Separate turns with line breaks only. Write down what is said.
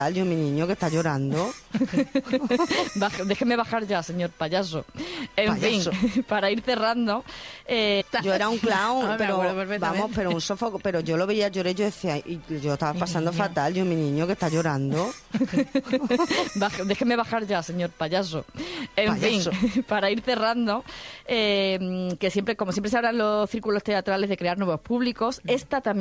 Yo, mi niño que está llorando.
Déjeme bajar ya, señor payaso. En
Payaso.
fin, para ir cerrando...
Yo era un clown,
Me
pero
acuerdo perfectamente.
vamos, pero un sófoco, pero yo lo veía llorar, yo decía, y yo estaba pasando fatal, yo, mi niño que está llorando.
Déjeme bajar ya, señor payaso. En
Payaso.
fin, para ir cerrando, que siempre, como siempre se habla en los círculos teatrales de crear nuevos públicos, esta también